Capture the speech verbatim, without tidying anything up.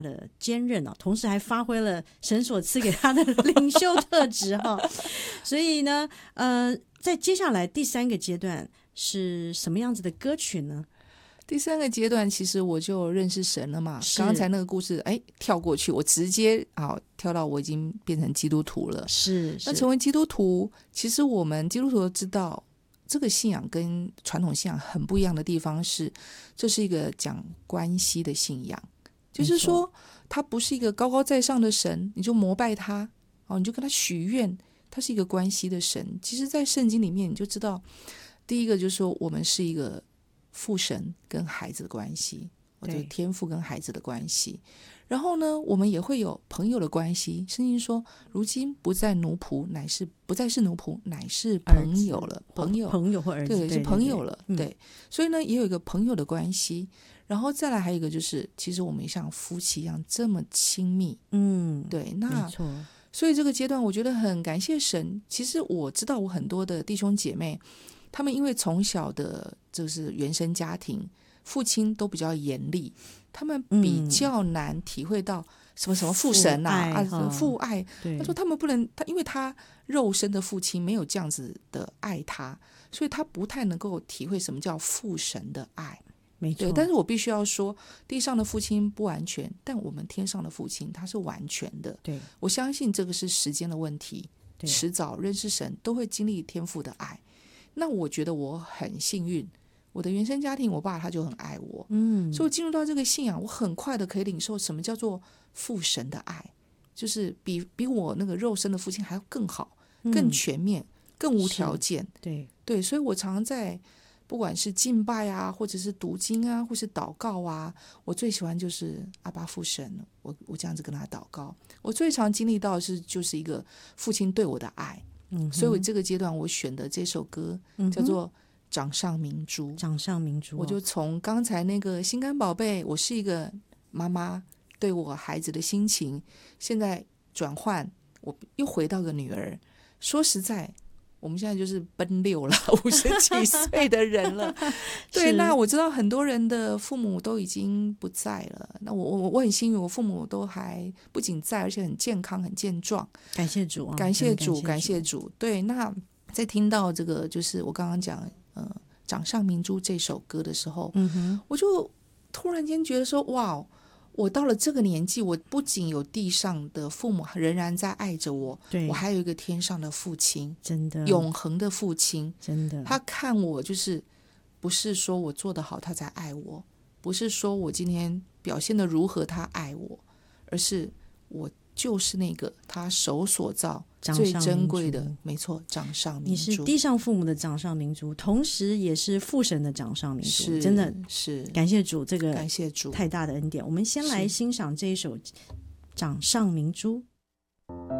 的坚韧哦，同时还发挥了神所赐给他的领袖特质哈、哦。所以呢，呃，在接下来第三个阶段是什么样子的歌曲呢？ 第三个阶段，其实我就认识神了嘛。刚才那个故事，哎，跳过去，我直接啊跳到我已经变成基督徒了。 是， 那成为基督徒，其实我们基督徒都知道，这个信仰跟传统信仰很不一样的地方是，这是一个讲关系的信仰，就是说，他不是一个高高在上的神，你就膜拜他，哦，你就跟他许愿，他是一个关系的神。其实，在圣经里面，你就知道，第一个就是说，我们是一个父神跟孩子的关系，或者天父跟孩子的关系。然后呢，我们也会有朋友的关系。圣经说，如今不再奴仆，乃是不再是奴仆，乃是朋友了。朋友， 朋友或儿子， 对，是朋友了。 对，对对，所以呢，也有一个朋友的关系。然后再来还有一个就是，其实我们也像夫妻一样这么亲密。 嗯， 对，那没错。 所以这个阶段，我觉得很感谢神。其实我知道，我很多的弟兄姐妹，他们因为从小的就是原生家庭，父亲都比较严厉，他们比较难体会到什么什么父神啊，父爱，啊父爱。他说他们不能，他因为他肉身的父亲没有这样子的爱他，所以他不太能够体会什么叫父神的爱。 没错， 但是我必须要说，地上的父亲不完全，但我们天上的父亲他是完全的。 对， 我相信这个是时间的问题，迟早认识神都会经历天父的爱。那我觉得我很幸运，我的原生家庭我爸他就很爱我，嗯，所以我进入到这个信仰，我很快的可以领受什么叫做父神的爱，就是比比我那个肉身的父亲还要更好、更全面、更无条件。 对对，所以我常常在不管是敬拜啊，或者是读经啊，或是祷告啊，我最喜欢就是阿爸父神，我我这样子跟他祷告。我最常经历到的是就是一个父亲对我的爱，嗯，所以我这个阶段我选的这首歌叫做《掌上明珠》。 掌上明珠、哦， 我就从刚才那个心肝宝贝，我是一个妈妈对我孩子的心情，现在转换，我又回到个女儿。说实在，我们现在就是奔六了，五十几岁的人了。对，那我知道很多人的父母都已经不在了。那我我我很幸运，我父母都还不仅在，而且很健康、很健壮。 感谢主啊！ 感谢主， 感谢主。对，那在听到这个，就是我刚刚讲，呃，《掌上明珠》这首歌的时候，嗯哼，我就突然间觉得说，哇！我到了这个年纪，我不仅有地上的父母仍然在爱着我，我还有一个天上的父亲， 真的永恒的父亲， 真的， 他看我就是不是说我做得好他才爱我，不是说我今天表现得如何他爱我，而是我就是那个他手所造最珍贵的，没错，掌上明珠。 你是地上父母的掌上明珠，同时也是父神的掌上明珠， 是真的是感谢主，这个感谢主太大的恩典。我们先来欣赏这一首掌上明珠。